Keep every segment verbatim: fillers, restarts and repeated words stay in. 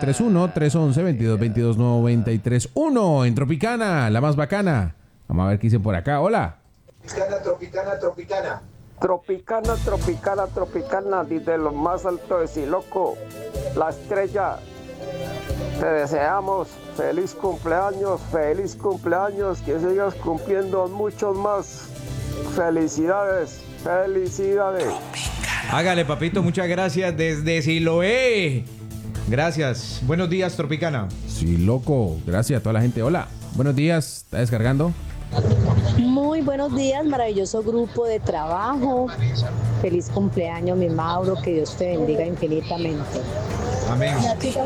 tres uno, tres once, veintidós veintidós, noventa y tres uno. En Tropicana, la más bacana. Vamos a ver qué dicen por acá. Hola. Tropicana, tropicana, tropicana. Tropicana, tropicana, tropicana, desde lo más alto de Siloco, la estrella. Te deseamos feliz cumpleaños, feliz cumpleaños, que sigas cumpliendo muchos más. Felicidades, felicidades. Hágale, papito, muchas gracias desde Siloé. Gracias. Buenos días, Tropicana. Sí, loco. Gracias a toda la gente. Hola. Buenos días. ¿Está descargando? Muy buenos días, maravilloso grupo de trabajo. Feliz cumpleaños, mi Mauro. Que Dios te bendiga infinitamente. Amén.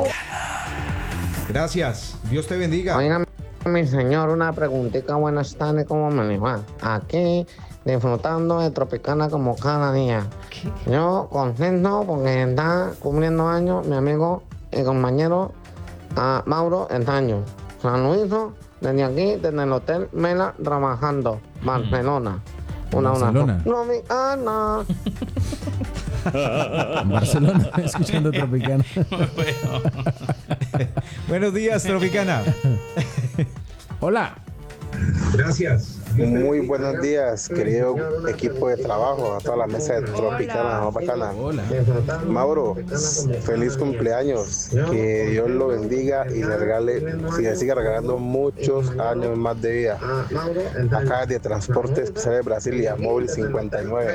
Gracias. Dios te bendiga. Oiga, mi señor, una preguntita. Buenas tardes, ¿cómo me le va? Aquí, disfrutando de Tropicana como cada día. ¿Qué? Yo contento porque está cumpliendo años mi amigo y compañero uh, Mauro Entaño. San Luis, desde aquí, desde el Hotel Mela, trabajando. Barcelona. Una, Barcelona. Una. No, mi Ana. En Barcelona, escuchando Tropicana. Buenos días, Tropicana. Hola. Gracias. Muy buenos días, querido equipo de trabajo, a toda la mesa de Tropicana, no bacana. Hola. Mauro, feliz cumpleaños, que Dios lo bendiga y le regale, y le siga regalando muchos años más de vida. Acá de Transporte Especial de Brasilia, Móvil cincuenta y nueve.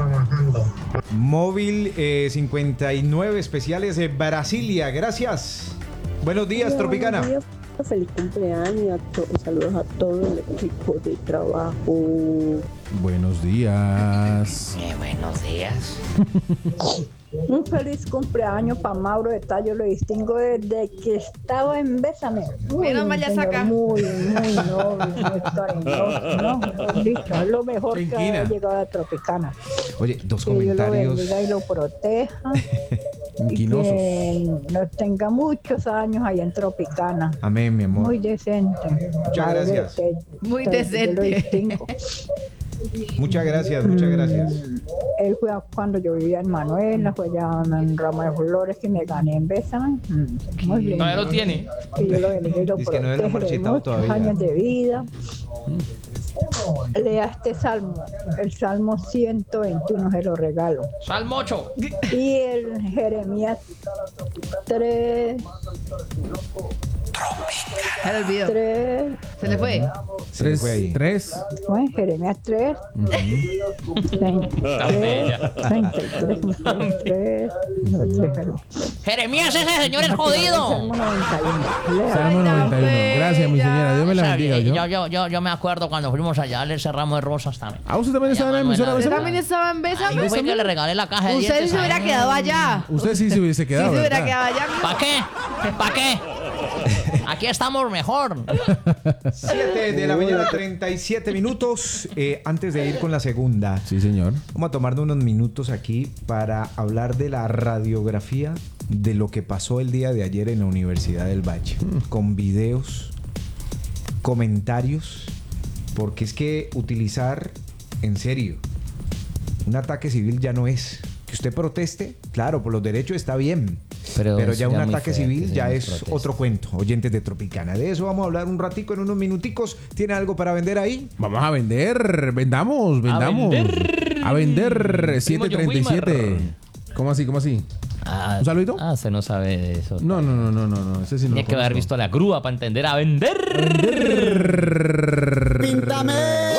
Móvil eh, cincuenta y nueve especiales de Brasilia, gracias. Buenos días, Tropicana. Buenos días. Feliz cumpleaños, a to- saludos a todo el equipo de trabajo. Buenos días. Eh, buenos días. Un feliz cumpleaños para Mauro de Tallo, lo distingo desde que estaba en Bésame. Menos mal ya saca. Muy, muy noble, muy cariñoso, ¿no? Listo, es lo mejor que Tranquila. ha llegado a Tropicana. Oye, dos Que Dios lo comentarios. bendiga y lo proteja. Y Inquinosos. que nos tenga muchos años ahí en Tropicana. Amén, mi amor. Muy decente. Muchas Padre, gracias. te- Muy te- decente. yo lo distingo. Muchas gracias, muchas gracias. Él fue cuando yo vivía en Manuela, fue ya en Ramo de Flores que me gané en Bésame. Mm, muy lindo. Todavía lo tiene. Que yo lo bendiga y lo Dice que no lo proteja de marchitado muchos todavía. años de vida. Lea este salmo, el Salmo ciento veintiuno, se lo regalo. Salmo ocho. Y el Jeremías tres, Se le olvidó. tres, Se le fue. Se le Tres, fue ahí. tres. bueno, Jeremías tres, Tan bella. treinta y tres, treinta y tres. Jeremías, ese señor es jodido. Salmo noventa y uno. Lea. Salmo noventa y uno. Gracias, mi señora. Dios me la bendiga. Yo, ¿yo? yo, yo, yo me acuerdo cuando fuimos allá a ese ramo de rosas también. Ah, usted también estaba en la emisora. Usted Usted Bésame? también estaba en Ahí Bésame. fue que le regalé la caja de Usted dientes. se hubiera quedado allá. Usted sí se hubiese Si quedado. se hubiera ¿verdad? quedado allá. ¿Para qué? ¿Para qué? Aquí estamos mejor. siete de la mañana, treinta y siete minutos. Eh, antes de ir con la segunda, Sí, señor. vamos a tomarnos unos minutos aquí para hablar de la radiografía de lo que pasó el día de ayer en la Universidad del Valle. Con videos, comentarios, porque es que utilizar, en serio, un ataque civil ya no es. Que usted proteste, claro, por los derechos está bien. Pero Pero, eso ya un ya muy ataque fuerte, civil sí, ya no es protesta. otro cuento. Oyentes de Tropicana. De eso vamos a hablar un ratico, en unos minuticos. ¿Tiene algo para vender ahí? Vamos a vender. Vendamos, vendamos. vender. A vender. Primo siete John treinta y siete. Wilmer. ¿Cómo así? ¿Cómo así? Ah, ¿Un saludito? Ah, usted no sabe de eso. No, no, no, no, no, no. Ese sí no Tiene lo que haber conozco. visto la grúa para entender a vender. ¡Píntame!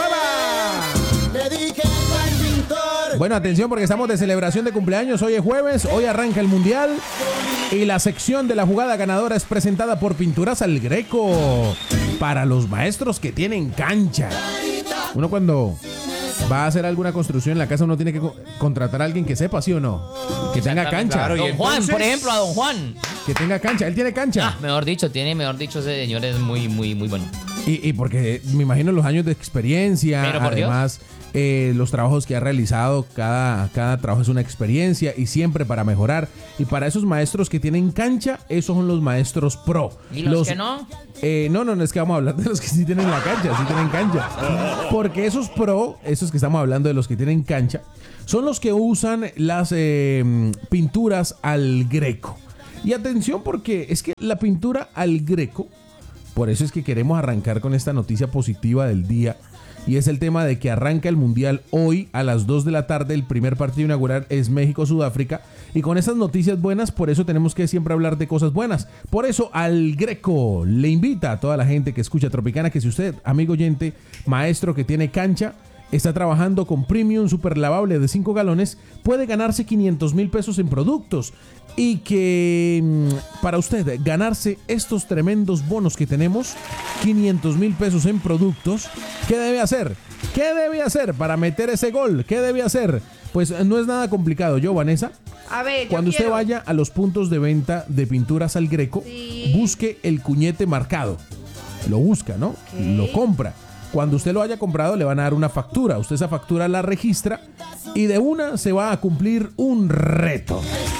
Bueno, atención porque estamos de celebración de cumpleaños. Hoy es jueves, hoy arranca el Mundial y la sección de la jugada ganadora es presentada por Pinturas Al Greco para los maestros que tienen cancha. Uno cuando va a hacer alguna construcción en la casa uno tiene que co- contratar a alguien que sepa, ¿sí o no? Que tenga cancha. Claro, y Don Juan, entonces- por ejemplo, a Don Juan. Que tenga cancha. Él tiene cancha. Ah, mejor dicho, tiene, mejor dicho, ese señor es muy, muy, muy bueno. Y, y porque me imagino los años de experiencia, Pero por Dios. además eh, los trabajos que ha realizado, cada, cada trabajo es una experiencia y siempre para mejorar. Y para esos maestros que tienen cancha, esos son los maestros pro. ¿Y los que no? Eh, no, no, no es que vamos a hablar de los que sí tienen la cancha, sí tienen cancha. Porque esos pro, esos que estamos hablando de los que tienen cancha, son los que usan las eh, pinturas al Greco. Y atención porque es que la pintura al Greco, por eso es que queremos arrancar con esta noticia positiva del día, y es el tema de que arranca el Mundial hoy a las dos de la tarde. El primer partido inaugural es México-Sudáfrica, y con esas noticias buenas, por eso tenemos que siempre hablar de cosas buenas. Por eso Al Greco le invita a toda la gente que escucha Tropicana que si usted, amigo oyente, maestro que tiene cancha, está trabajando con Premium Super Lavable de cinco galones, puede ganarse quinientos mil pesos en productos. Y que para usted ganarse estos tremendos bonos que tenemos, quinientos mil pesos en productos, ¿qué debe hacer? ¿Qué debe hacer para meter ese gol? ¿Qué debe hacer? Pues no es nada complicado, yo, Vanessa. A ver, yo Cuando usted quiero. vaya a los puntos de venta de pinturas al Greco, Sí. busque el cuñete marcado. Lo busca, ¿no? Ok. Lo compra. Cuando usted lo haya comprado, le van a dar una factura. Usted esa factura la registra y de una se va a cumplir un reto.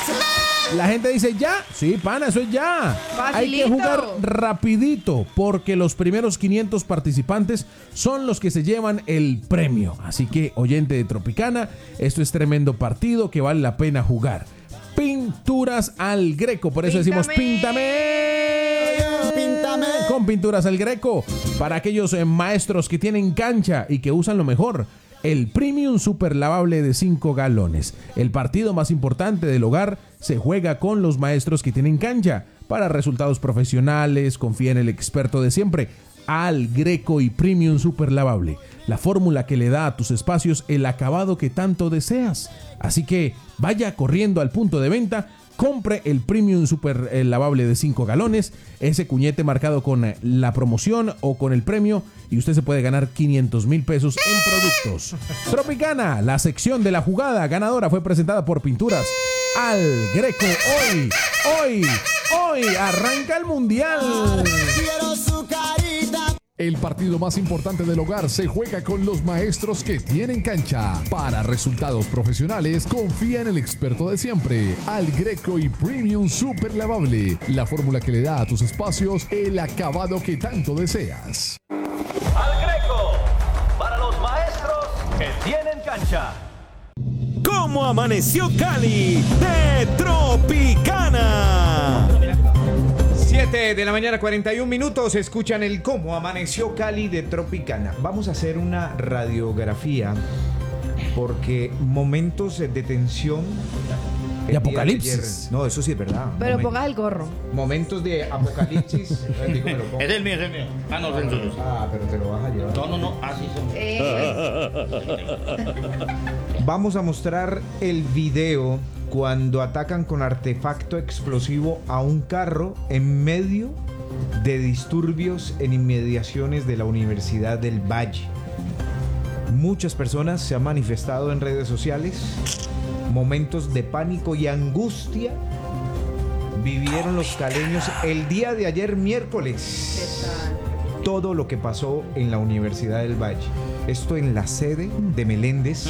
La gente dice, ¿ya? Sí, pana, eso es ya. Hay que Facilito. jugar rapidito porque los primeros quinientos participantes son los que se llevan el premio. Así que, oyente de Tropicana, esto es tremendo partido que vale la pena jugar. Pinturas al Greco, por eso decimos píntame. Píntame. Con Pinturas al Greco, para aquellos eh, maestros que tienen cancha y que usan lo mejor, el Premium Super Lavable de cinco galones. El partido más importante del hogar se juega con los maestros que tienen cancha. Para resultados profesionales, confía en el experto de siempre, Al Greco y Premium Super Lavable, la fórmula que le da a tus espacios el acabado que tanto deseas. Así que vaya corriendo al punto de venta, compre el Premium Super eh, Lavable de cinco galones, ese cuñete marcado con eh, la promoción o con el premio, y usted se puede ganar quinientos mil pesos en productos. Tropicana, la sección de la jugada ganadora fue presentada por Pinturas al Greco. Hoy, hoy, hoy arranca el Mundial. El partido más importante del hogar se juega con los maestros que tienen cancha. Para resultados profesionales, confía en el experto de siempre, Al Greco y Premium Super Lavable, la fórmula que le da a tus espacios el acabado que tanto deseas. Al Greco, para los maestros que tienen cancha. ¿Cómo amaneció Cali de Tropicana? siete de la mañana, cuarenta y un minutos. Escuchan el Cómo Amaneció Cali de Tropicana. Vamos a hacer una radiografía porque momentos de tensión el De día apocalipsis. ayer- no, eso sí es verdad. Pero Momen- pongas el gorro. Momentos de apocalipsis. Eh, digo, me lo pongo. Es el mío, es el mío. Ah, no, es el tuyo. Ah, pero te lo vas a llevar. No, no, no, así son. Vamos a mostrar el video cuando atacan con artefacto explosivo a un carro en medio de disturbios en inmediaciones de la Universidad del Valle. Muchas personas se han manifestado en redes sociales. Momentos de pánico y angustia vivieron los caleños el día de ayer miércoles. Todo lo que pasó en la Universidad del Valle. Esto en la sede de Meléndez.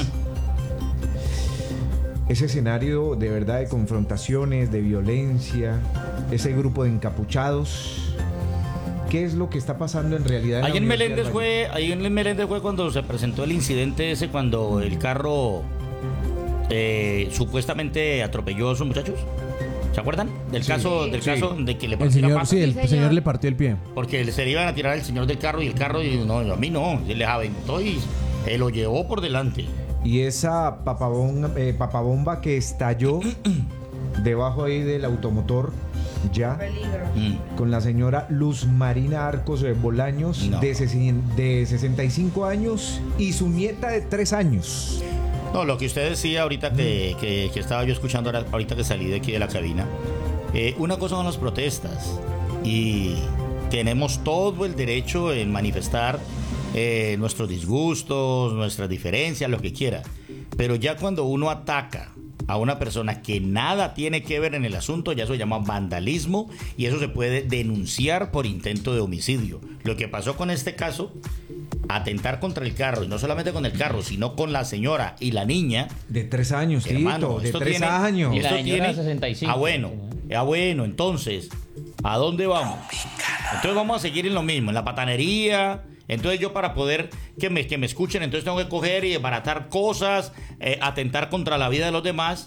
Ese escenario de verdad de confrontaciones, de violencia, ese grupo de encapuchados. ¿Qué es lo que está pasando en realidad? En Ahí la en Universidad Meléndez del Valle? fue, ahí en Meléndez fue cuando se presentó el incidente ese, cuando el carro eh, supuestamente atropelló a esos muchachos. ¿Se acuerdan? Del Sí. caso, del Sí. caso de que le El partió la señor, pata. sí, el señor le partió el pie. Porque se le iban a tirar al señor del carro y el carro, y no, a mí no, se les aventó y él lo llevó por delante. Y esa papabomba, eh, papabomba que estalló debajo ahí del automotor ya Mm. con la señora Luz Marina Arcos eh, Bolaños No. de, sesen- de sesenta y cinco años y su nieta de tres años. No, lo que usted decía ahorita que, que- que estaba yo escuchando ahora- ahorita que salí de aquí de la cabina, eh, una cosa son las protestas y tenemos todo el derecho en manifestar eh, nuestros disgustos, nuestras diferencias, lo que quiera, pero ya cuando uno ataca a una persona que nada tiene que ver en el asunto, ya eso se llama vandalismo y eso se puede denunciar por intento de homicidio. Lo que pasó con este caso, atentar contra el carro, y no solamente con el carro, sino con la señora y la niña. De tres años, Hermano, Tito, de esto tres tiene- años. esto Y la señora tiene- sesenta y cinco. Ah, bueno, ah, bueno, entonces, ¿a dónde vamos? Entonces vamos a seguir en lo mismo, en la patanería. Entonces yo, para poder que me, que me escuchen, entonces tengo que coger y desbaratar cosas, eh, atentar contra la vida de los demás.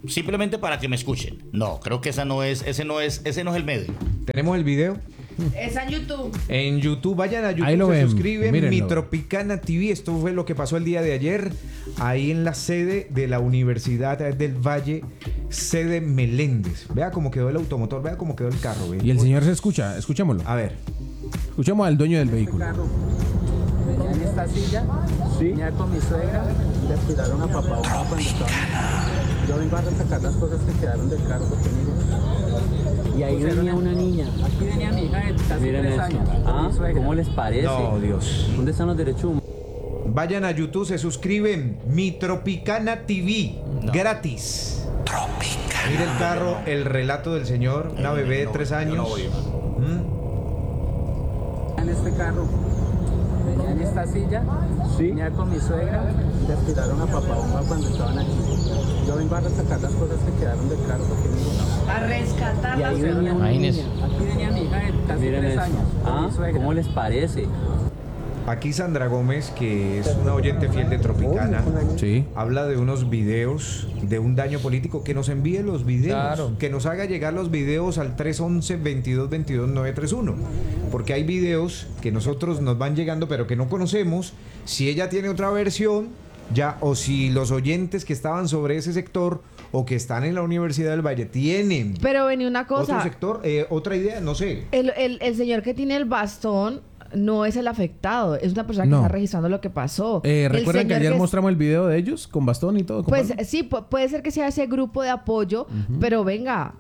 simplemente para que me escuchen. No, creo que esa no es, ese no es, ese no es el medio. ¿Tenemos el video? Está en YouTube. En YouTube, vayan a YouTube, Ahí lo se ven, suscriben, mírenlo. Mi Tropicana T V. Esto fue lo que pasó el día de ayer, ahí en la sede de la Universidad del Valle, sede Meléndez. Vea cómo quedó el automotor, vea cómo quedó el carro. Ve. Y el señor se escucha, escuchémoslo. A ver. Escuchemos al dueño del vehículo. Venía en esta silla, sí. Venía con mi suegra, le tiraron a papá o mamá cuando estaban. Yo vengo a sacar las cosas que quedaron del carro porque mire. Y ahí venía una niña. Aquí venía mi hija de casi Miren tres eso. años. Ah, ¿cómo les parece? No, Dios. ¿Dónde están los derechos humanos? Vayan a YouTube, se suscriben. Mi Tropicana T V, No. gratis. Tropicana. Mira el carro, el relato del señor, una bebé de tres años. no voy, ¿Mm? En este carro, venía en esta silla, sí. Venía con mi suegra, le tiraron a papá o mamá cuando estaban aquí. Yo vengo a sacar las cosas que quedaron del carro porque mire. A rescatar Y la ahí venía una Imagínese. niña. Aquí venía mi hija de casi Miren tres eso. años. con Ah, mi suegra. ¿cómo les parece? Aquí Sandra Gómez, que es una oyente fiel de Tropicana, Sí. habla de unos videos de un daño político. Que nos envíe los videos, Claro. que nos haga llegar los videos al tres once, veintidós veintidós, nueve treinta y uno. Porque hay videos que nosotros nos van llegando pero que no conocemos. Si ella tiene otra versión, ya, o si los oyentes que estaban sobre ese sector o que están en la Universidad del Valle tienen Pero venía una cosa. otro sector, eh, otra idea, no sé. El, el, el señor que tiene el bastón no es el afectado, es una persona que No. está registrando lo que pasó. Eh, El ¿Recuerdan que señor ayer es- mostramos el video de ellos con bastón y todo? con Pues palo? sí, pu- puede ser que sea ese grupo de apoyo, pero venga,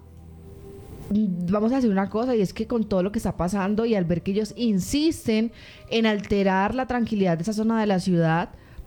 mm, vamos a hacer una cosa, y es que con todo lo que está pasando y al ver que ellos insisten en alterar la tranquilidad de esa zona de la ciudad,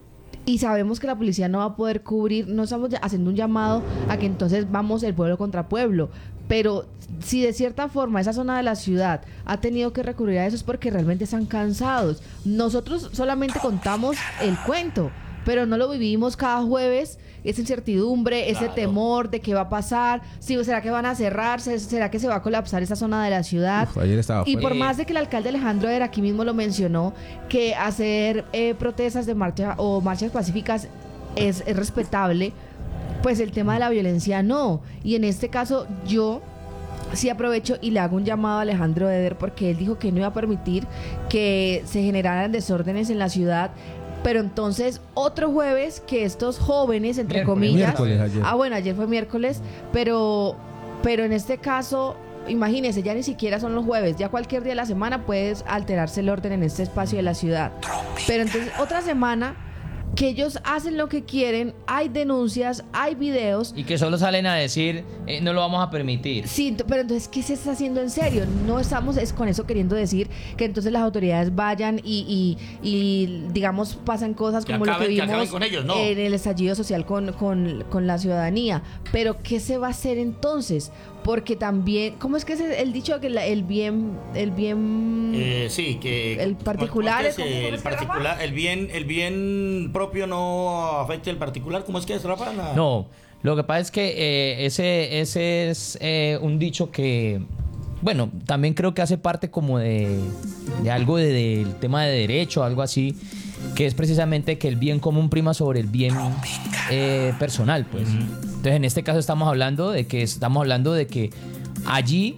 y sabemos que la policía no va a poder cubrir, no estamos ya- haciendo un llamado a que entonces vamos el pueblo contra pueblo, pero si de cierta forma esa zona de la ciudad ha tenido que recurrir a eso es porque realmente están cansados. Nosotros solamente contamos el cuento, pero no lo vivimos cada jueves, esa incertidumbre, ese temor de qué va a pasar, si será que van a cerrar, Se- será que se va a colapsar esa zona de la ciudad. Uf, ayer estaba Y fuerte. por más de que el alcalde Alejandro Eder aquí mismo lo mencionó, que hacer eh, protestas de marcha o marchas pacíficas es, es respetable, pues el tema de la violencia no. Y en este caso yo sí aprovecho y le hago un llamado a Alejandro Eder, porque él dijo que no iba a permitir que se generaran desórdenes en la ciudad. Pero entonces, otro jueves que estos jóvenes, entre Miércoles. comillas... Miércoles ayer. Ah, bueno, ayer fue miércoles, pero, pero en este caso, imagínense, ya ni siquiera son los jueves, ya cualquier día de la semana puede alterarse el orden en este espacio de la ciudad. Pero entonces, otra semana que ellos hacen lo que quieren, hay denuncias, hay videos. Y que solo salen a decir, eh, no lo vamos a permitir. Sí, ent- pero entonces, ¿qué se está haciendo en serio? No estamos es con eso queriendo decir que entonces las autoridades vayan y, y, y, digamos, pasan cosas Que como lo acaben- que que vimos acaben con ellos, no. en el estallido social con, con, con la ciudadanía. Pero, ¿qué se va a hacer entonces? Porque también, ¿cómo es que es el dicho que la- el bien, el bien... Eh, sí, que El particular ¿cómo es es que como- es, ¿cómo el es que, Rafa? particular, el bien, el bien propio no afecta al particular. ¿Cómo es que es, Rafa? La- No, lo que pasa es que eh, ese, ese es eh, un dicho que, bueno, también creo que hace parte como de, de algo de- del tema de derecho, algo así, que es precisamente que el bien común prima sobre el bien eh, personal, pues. Entonces, en este caso estamos hablando de que estamos hablando de que allí,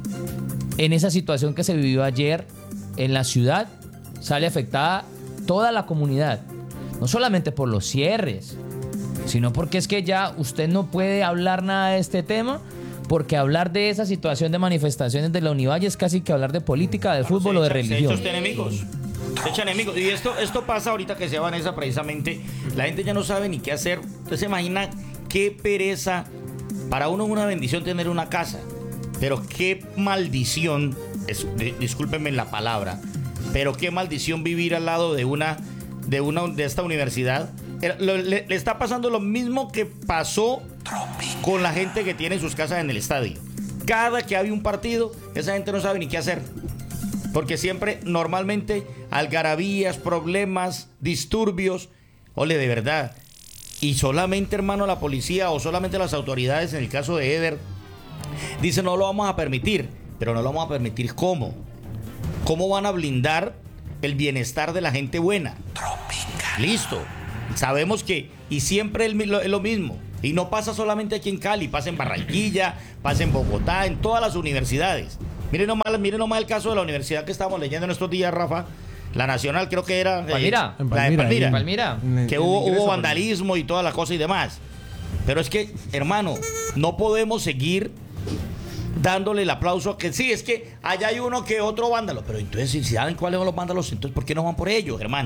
en esa situación que se vivió ayer en la ciudad, sale afectada toda la comunidad, no solamente por los cierres, sino porque es que ya usted no puede hablar nada de este tema, porque hablar de esa situación de manifestaciones de la Univalle es casi que hablar de política, de fútbol se o de echa- religión. Se echa usted enemigos. Se echa enemigos. Y esto, esto pasa ahorita que se Vanessa precisamente. La gente ya no sabe ni qué hacer. Usted se imagina qué pereza. Para uno es una bendición tener una casa. Pero qué maldición, es, di- discúlpenme la palabra, pero qué maldición vivir al lado de una de una de esta universidad. Era- lo- Le, le está pasando lo mismo que pasó con la gente que tiene sus casas en el estadio. Cada que hay un partido, esa gente no sabe ni qué hacer. Porque siempre, normalmente, algarabías, problemas, disturbios. Ole, de verdad. Y solamente, hermano, la policía o solamente las autoridades, en el caso de Eder, dicen no lo vamos a permitir. Pero no lo vamos a permitir ¿cómo? ¿Cómo van a blindar el bienestar de la gente buena? Listo. Sabemos que, y siempre es lo, es lo mismo, Y no pasa solamente aquí en Cali, pasa en Barranquilla, pasa en Bogotá, en todas las universidades. Miren nomás, miren nomás el caso de la universidad que estábamos leyendo en estos días, Rafa. La Nacional creo que era... Palmira. Eh, la de Palmira. Palmira. Que hubo, hubo vandalismo y toda la cosa y demás. Pero es que, hermano, no podemos seguir dándole el aplauso a que sí, es que allá hay uno que otro vándalo. Pero entonces, si saben cuáles son los vándalos, entonces ¿por qué no van por ellos, hermano?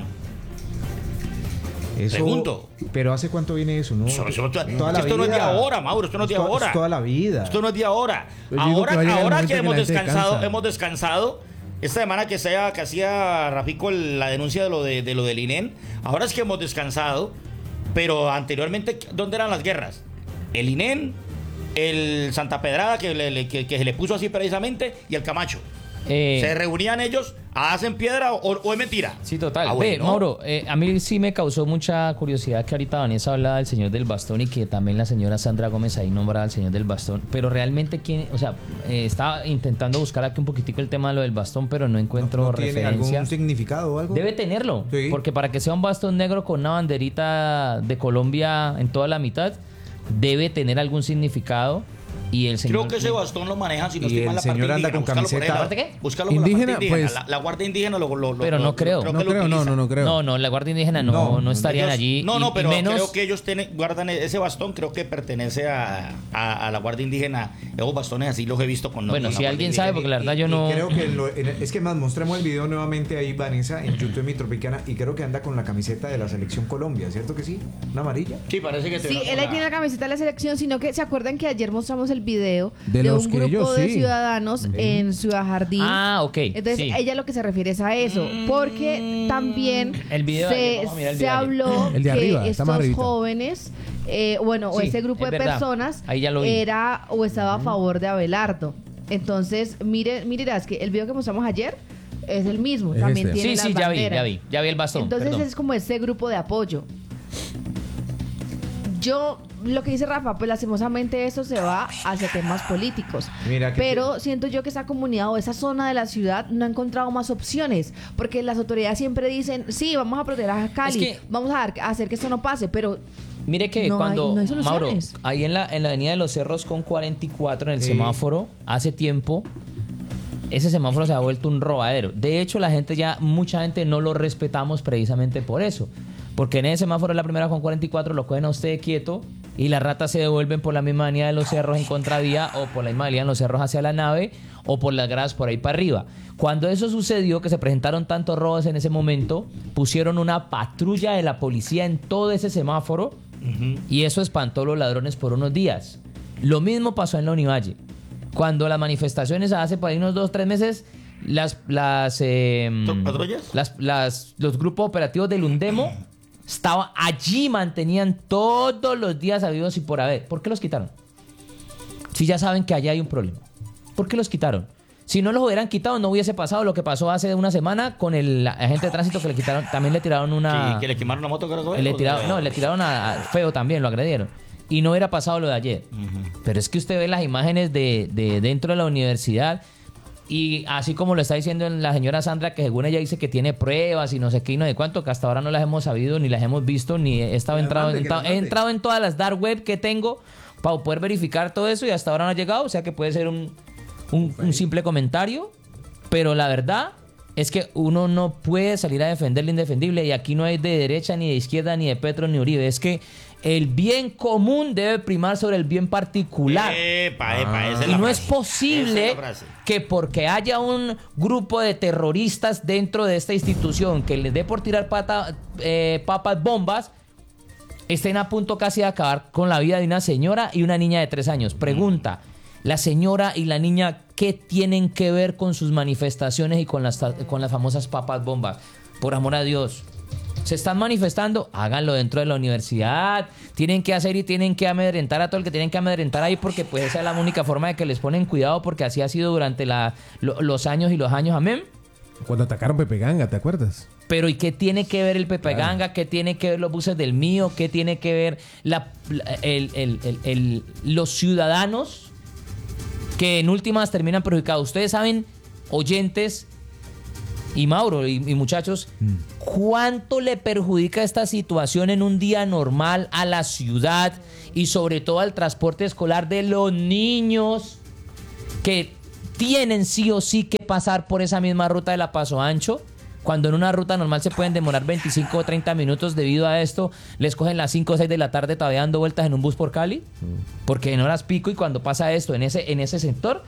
Eso, Pregunto. Pero ¿hace cuánto viene eso, no? Eso, eso, Toda esto la no es de vida. ahora, Mauro, esto no es de Esto- ahora. es toda la vida. Esto no es de ahora. Yo digo Ahora, que va a llegar el ahora momento que que hemos la gente descansado, cansa. hemos descansado, esta semana que, sea, que hacía Rafico el- la denuncia de lo, de, de lo del I N E N, ahora es que hemos descansado, pero anteriormente, ¿dónde eran las guerras? El I N E N, el Santa Pedrada, que, le- le- que, que se le puso así precisamente, y el Camacho. Eh, ¿Se reunían ellos, hacen piedra o, o es mentira? Sí, total. Ah, Ve, bueno. Mauro, eh, a mí sí me causó mucha curiosidad que ahorita Vanessa hablaba del señor del bastón y que también la señora Sandra Gómez ahí nombraba al señor del bastón. Pero realmente, ¿quién? O sea, eh, estaba intentando buscar aquí un poquitico el tema de lo del bastón, pero no encuentro ¿No tiene referencia. algún significado o algo? Debe tenerlo, Sí. porque para que sea un bastón negro con una banderita de Colombia en toda la mitad, debe tener algún significado. Y el señor... Creo que ese bastón lo manejan, si no Y estoy el mal, la parte señor anda indígena. con Búscalo por ahí, camiseta- la- ¿Parte qué? Búscalo por la parte Indígena, indígena. pues- La, la Guardia Indígena lo, lo, lo- Pero lo- no creo. creo No que lo creo, no, utiliza. no, no creo. No, no, la Guardia Indígena no, no, No, estarían Ellos- allí. No, y- no, y pero menos... creo que ellos tienen, guardan ese bastón, creo que pertenece a, a, a la Guardia Indígena. Esos bastones así los he visto con Bueno, con si la alguien Guardia sabe, porque Indígena. la verdad yo Y no... creo que lo- en- es que más mostremos el video nuevamente ahí, Vanessa, en YouTube Mi Tropicana, y creo que anda con la camiseta de la selección Colombia, ¿cierto que sí? ¿Una amarilla? Sí, parece que te Sí, va él con ahí la- tiene la camiseta de la selección, sino que se acuerdan que ayer mostramos el video De de, los un que grupo ellos, de sí. ciudadanos Ujú. en Ciudad Jardín. Ah, ok. Entonces sí. ella lo que se refiere es a eso, porque también El video de ayer, se, vamos a mirar el se video de ayer. habló El de arriba, que está más estos arribita. jóvenes, eh, bueno, o Sí, ese grupo es de verdad. personas Ahí ya lo vi. era o estaba a favor de Abelardo. Entonces, mire, mirarás que el video que mostramos ayer es el mismo, Es también este. tiene Sí, las sí, ya vi, banderas. ya vi. Ya vi el bastón. Entonces perdón. es como ese grupo de apoyo. Yo, lo que dice Rafa, pues lastimosamente eso se va hacia temas políticos. Mira que- Pero siento yo que esa comunidad o esa zona de la ciudad no ha encontrado más opciones. Porque las autoridades siempre dicen, sí, vamos a proteger a Cali, Es que- vamos a, dar- a hacer que esto no pase, pero Mire que No hay- cuando, no hay Mauro, soluciones. ahí en la, en la avenida de los Cerros con cuarenta y cuatro en el Sí. semáforo, hace tiempo, ese semáforo se ha vuelto un robadero. De hecho, la gente ya, mucha gente no lo respetamos precisamente por eso. Porque en ese semáforo, en la primera con cuarenta y cuatro, lo cogen a usted quieto y las ratas se devuelven por la misma avenida de los Cerros en contravía o por la misma avenida de los Cerros hacia la nave o por las gradas por ahí para arriba. Cuando eso sucedió, que se presentaron tantos robos en ese momento, pusieron una patrulla de la policía en todo ese semáforo y eso espantó a los ladrones por unos días. Lo mismo pasó en la Univalle. Cuando las manifestaciones hace por ahí unos dos, tres meses, las, las, eh, ¿Patrullas? las, las- los grupos operativos del Undemo estaban allí, mantenían todos los días habidos y por haber. ¿Por qué los quitaron? Si ya saben que allá hay un problema. ¿Por qué los quitaron? Si no los hubieran quitado, no hubiese pasado lo que pasó hace una semana con el agente de tránsito que le quitaron, también le tiraron una... Que, que le quemaron una moto, creo que fue, Le o tiraron, sea, no, le tiraron a, a feo también, lo agredieron. Y no hubiera pasado lo de ayer. Pero es que usted ve las imágenes de, de dentro de la universidad y así como lo está diciendo la señora Sandra, que según ella dice que tiene pruebas y no sé qué y no sé cuánto, que hasta ahora no las hemos sabido ni las hemos visto, ni he estado Que las entrado, mande, que entrado- las he mande. entrado en todas las dark web que tengo para poder verificar todo eso y hasta ahora no ha llegado. O sea que puede ser un, un, un simple comentario, pero la verdad es que uno no puede salir a defender lo indefendible y aquí no hay de derecha, ni de izquierda, ni de Petro, ni Uribe. Es que el bien común debe primar sobre el bien particular. Epa, epa, esa es Y la no frase. es posible Esa es la frase. que porque haya un grupo de terroristas dentro de esta institución que les dé por tirar pata, eh, papas bombas, estén a punto casi de acabar con la vida de una señora y una niña de tres años. Pregunta, ¿la señora y la niña qué tienen que ver con sus manifestaciones y con las, con las famosas papas bombas? Por amor a Dios. Se están manifestando, háganlo dentro de la universidad. Tienen que hacer y tienen que amedrentar a todo el que tienen que amedrentar ahí porque pues esa es la única forma de que les ponen cuidado porque así ha sido durante la, lo- los años y los años, amén. Cuando atacaron Pepe Ganga, ¿te acuerdas? Pero ¿y qué tiene que ver el Pepe Ganga? ¿Qué tiene que ver los buses del mío? ¿Qué tiene que ver la- la- el- el- el- el- los ciudadanos que en últimas terminan perjudicados? Ustedes saben, oyentes Y Mauro y, y muchachos, ¿cuánto le perjudica esta situación en un día normal a la ciudad y sobre todo al transporte escolar de los niños que tienen sí o sí que pasar por esa misma ruta de la Paso Ancho? Cuando en una ruta normal se pueden demorar veinticinco o treinta minutos, debido a esto les cogen las cinco o seis de la tarde todavía dando vueltas en un bus por Cali, porque en horas pico, y cuando pasa esto en ese, en ese sector,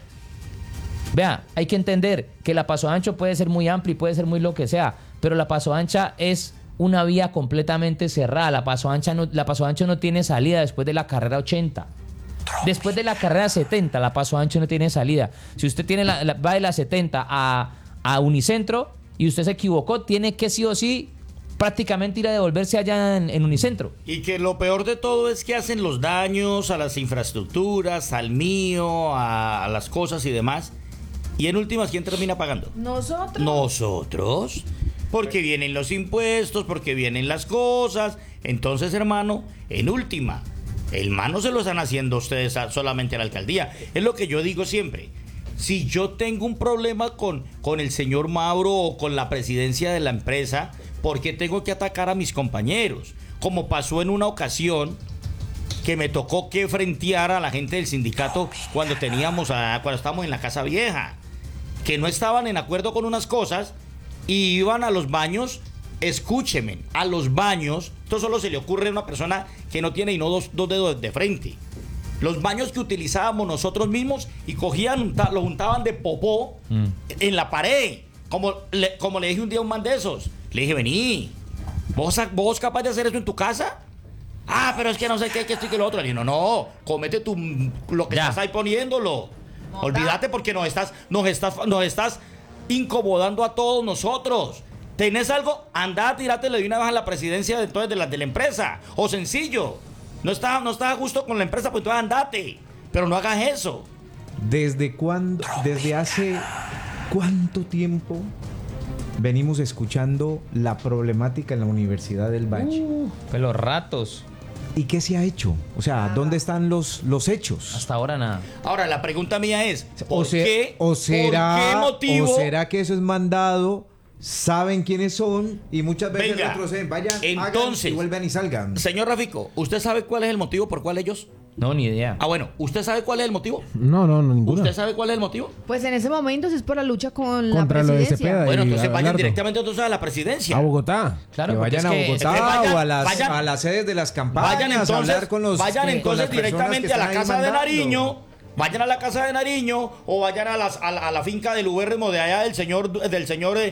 vea, hay que entender que la Paso Ancho puede ser muy amplia y puede ser muy lo que sea, pero la Paso Ancha es una vía completamente cerrada. La Paso Ancha no, la Paso Ancho no tiene salida después de la carrera ochenta. Después de la carrera setenta, la Paso Ancho no tiene salida. Si usted tiene la, la, va de la setenta a, a Unicentro y usted se equivocó, tiene que sí o sí prácticamente ir a devolverse allá en, en Unicentro. Y que lo peor de todo es que hacen los daños a las infraestructuras, al mío, a, a las cosas y demás. Y en últimas, ¿quién termina pagando? Nosotros. Nosotros. Porque vienen los impuestos, porque vienen las cosas. Entonces, hermano, en última, el mano se lo están haciendo ustedes a, solamente a la alcaldía. Es lo que yo digo siempre. Si yo tengo un problema con, con el señor Mauro o con la presidencia de la empresa, ¿por qué tengo que atacar a mis compañeros? Como pasó en una ocasión que me tocó que frentear a la gente del sindicato cuando teníamos a, cuando estábamos en la Casa Vieja, que no estaban en acuerdo con unas cosas y iban a los baños. Escúcheme, a los baños, esto solo se le ocurre a una persona que no tiene y no dos, dos dedos de frente. Los baños que utilizábamos nosotros mismos y cogían, lo juntaban de popó mm. en la pared. Como le, como le dije un día a un man de esos, le dije, vení, ¿vos, vos capaz de hacer eso en tu casa? Ah, pero es que no sé qué, que esto y que lo otro. Le dije, no, no, comete tu, lo que ya. Estás ahí poniéndolo. No, olvídate da. Porque nos estás, nos, estás, nos estás incomodando a todos nosotros. ¿Tenés algo? Andá, tirátele de una vez a la presidencia de, entonces, de, la, de la empresa. O sencillo. No estás no está a gusto con la empresa, pues entonces andate. Pero no hagas eso. ¿Desde cuándo, desde hace cuánto tiempo venimos escuchando la problemática en la Universidad del Valle? Uh, pelos ratos. ¿Y qué se ha hecho? O sea, ¿dónde están los, los hechos? Hasta ahora nada. Ahora, la pregunta mía es, ¿por o se, qué? O será, ¿Por qué motivo? ¿O será que eso es mandado? Saben quiénes son y muchas veces Venga, retroceden, vayan, entonces, hagan y vuelvan y salgan. Señor Rafico, ¿usted sabe cuál es el motivo por cuál ellos? No, ni idea. Ah, bueno, ¿usted sabe cuál es el motivo? No, no, no ninguna. ¿Usted sabe cuál es el motivo? Pues en ese momento es por la lucha con Contra la presidencia. Lo de Cepeda. Bueno, entonces vayan Abelardo. directamente entonces a la presidencia. A Bogotá. Claro, que vayan es a que, Bogotá es que vayan, o a las, vayan, a las sedes de las campañas, vayan entonces, a hablar con los vayan con entonces las personas directamente que a la están ahí casa de mandando. Nariño. Vayan a la casa de Nariño o vayan a, las, a, la, a la finca del Ubérrimo de allá del señor del señor eh,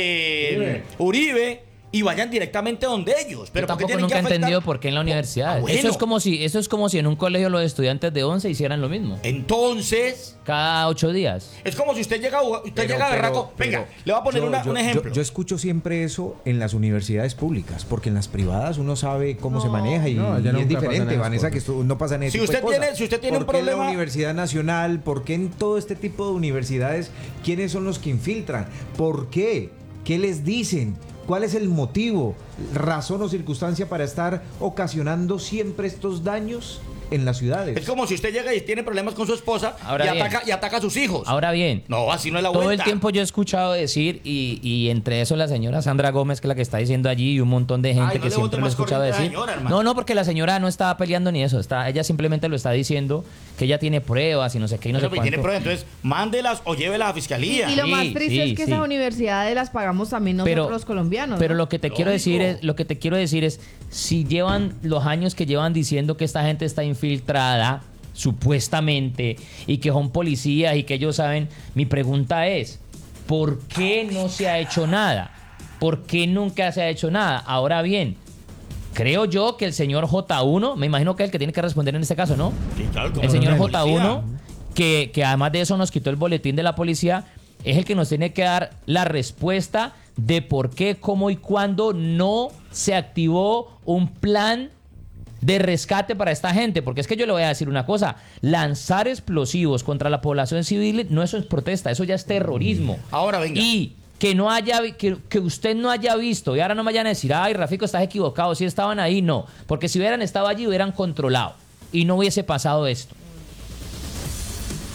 eh, Uribe. Uribe y vayan directamente donde ellos. Pero yo tampoco nunca he entendido por qué en la universidad. Ah, bueno. Eso es como si eso es como si en un colegio los estudiantes de once hicieran lo mismo. Entonces, cada ocho días. Es como si usted llega, usted pero, llega a Berraco. Venga, le voy a poner yo, una, yo, un ejemplo. Yo, yo escucho siempre eso en las universidades públicas, porque en las privadas uno sabe cómo no, se maneja y, no, y es diferente, Vanessa, que esto, no pasa en ese si tipo usted de cosas. tiene, si usted tiene ¿Por un qué problema en la Universidad Nacional? ¿Por qué en todo este tipo de universidades? ¿Quiénes son los que infiltran? ¿Por qué? ¿Qué les dicen? ¿Cuál es el motivo, razón o circunstancia para estar ocasionando siempre estos daños en las ciudades? Es como si usted llega y tiene problemas con su esposa y ataca, y ataca a sus hijos. Ahora bien. No, así no es la todo vuelta. Todo el tiempo yo he escuchado decir, y, y entre eso la señora Sandra Gómez, que es la que está diciendo allí, y un montón de gente Ay, no que siempre lo he escuchado decir. Señora, no, no, porque la señora no estaba peleando ni eso. Está, ella simplemente lo está diciendo que ella tiene pruebas y no sé qué y no Pero sé cuánto. Tiene pruebas, entonces mándelas o llévelas a fiscalía. Y, y lo sí, más triste sí, es que sí. esas universidades las pagamos también nosotros pero, los colombianos. Pero ¿no? lo que te Lógico. quiero decir es, lo que te quiero decir es, si llevan los años que llevan diciendo que esta gente está infiltrada, supuestamente, y que son policías y que ellos saben, mi pregunta es, ¿por qué no se ha hecho nada? ¿Por qué nunca se ha hecho nada? Ahora bien, creo yo que el señor J uno, me imagino que es el que tiene que responder en este caso, ¿no? Sí, claro, el señor J uno, que, que además de eso nos quitó el boletín de la policía, es el que nos tiene que dar la respuesta de por qué, cómo y cuándo no se activó un plan de rescate para esta gente, porque es que yo le voy a decir una cosa, lanzar explosivos contra la población civil, no eso es protesta, eso ya es terrorismo. Ahora venga. Y que no haya, que, que usted no haya visto, y ahora no me vayan a decir, ay, Rafico, estás equivocado, si estaban ahí, no, porque si hubieran estado allí, hubieran controlado, y no hubiese pasado esto.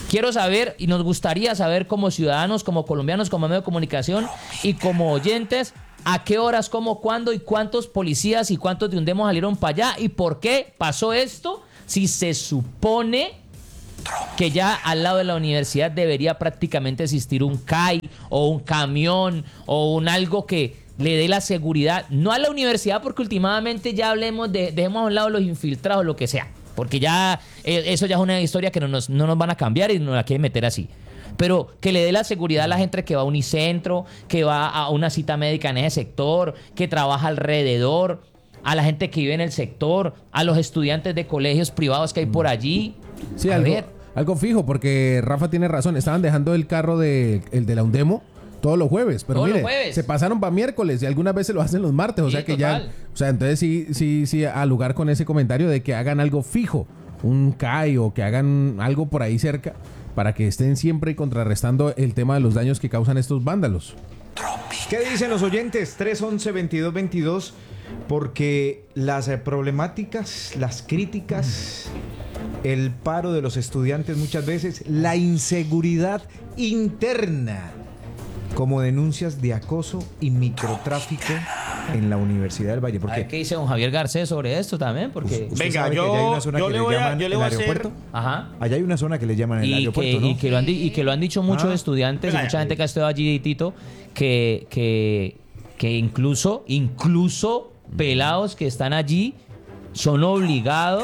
Quiero saber y nos gustaría saber como ciudadanos, como colombianos, como medio de comunicación y como oyentes, a qué horas, cómo, cuándo y cuántos policías y cuántos de Undemo salieron para allá y por qué pasó esto, si se supone que ya al lado de la universidad debería prácticamente existir un C A I o un camión o un algo que le dé la seguridad, no a la universidad, porque últimamente ya hablemos de, dejemos a un lado los infiltrados, lo que sea, porque ya eh, eso ya es una historia que no nos, no nos van a cambiar y nos la quieren meter así. Pero que le dé la seguridad a la gente que va a Unicentro, que va a una cita médica en ese sector, que trabaja alrededor, a la gente que vive en el sector, a los estudiantes de colegios privados que hay por allí. Sí, a algo, ver. algo fijo, porque Rafa tiene razón. Estaban dejando el carro de, el de la Undemo todos los jueves, pero Todos mire, los jueves. se pasaron para miércoles y algunas veces lo hacen los martes, o Sí, sea que total. ya, o sea, entonces sí, sí, sí, al lugar con ese comentario de que hagan algo fijo, un C A I o que hagan algo por ahí cerca para que estén siempre contrarrestando el tema de los daños que causan estos vándalos. ¿Qué dicen los oyentes? tres once veintidós veintidós, porque las eh, problemáticas, las críticas, el paro de los estudiantes muchas veces, la inseguridad interna, como denuncias de acoso y microtráfico en la Universidad del Valle. A ver Porque qué dice don Javier Garcés sobre esto también, porque... usted Venga, sabe que yo- allá hay una zona yo que le le voy a- llaman yo le el voy a hacer- aeropuerto. Ajá. Allá hay una zona que le llaman el Y que, aeropuerto, ¿no? y, que lo han di- y que lo han dicho muchos Ah. estudiantes y mucha gente que ha estado allí, Tito, que, que, que incluso, incluso pelados que están allí son obligados